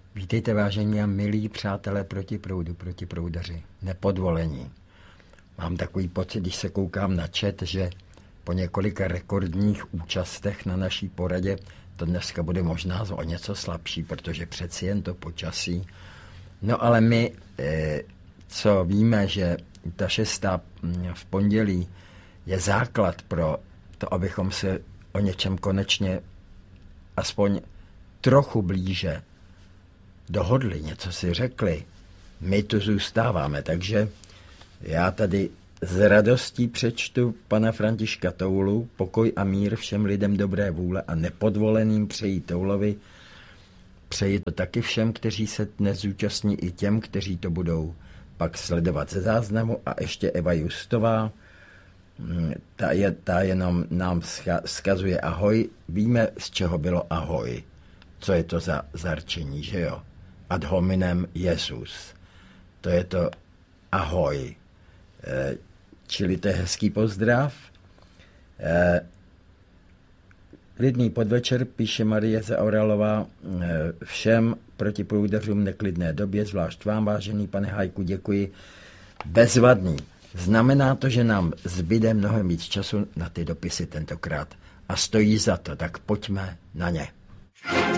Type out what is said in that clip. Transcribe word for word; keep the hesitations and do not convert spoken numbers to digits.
Vítejte, vážení a milí přátelé proti proudu, proti proudaři, nepodvolení. Mám takový pocit, když se koukám na chat, že po několika rekordních účastech na naší poradě to dneska bude možná o něco slabší, protože přeci jen to počasí. No ale my, co víme, že ta šestá v pondělí je základ pro to, abychom se o něčem konečně aspoň trochu blíže dohodli, něco si řekli, my tu zůstáváme. Takže já tady s radostí přečtu pana Františka Toulu, pokoj a mír všem lidem dobré vůle a nepodvoleným přeji Toulovi. Přeji to taky všem, kteří se dnes zúčastní, i těm, kteří to budou pak sledovat ze záznamu. A ještě Eva Justová, ta, je, ta jenom nám vzkazuje ahoj. Víme, z čeho bylo ahoj. Co je to za zarčení, že jo? Ad hominem Jesus. To je to ahoj. E, čili to je hezký pozdrav. E, klidný podvečer, píše Marie Zaoralová, e, všem proti průdařům neklidné době, zvlášť vám, vážený pane Hajku, děkuji. Bezvadný. Znamená to, že nám zbyde mnohem víc času na ty dopisy tentokrát. A stojí za to, tak pojďme na ně.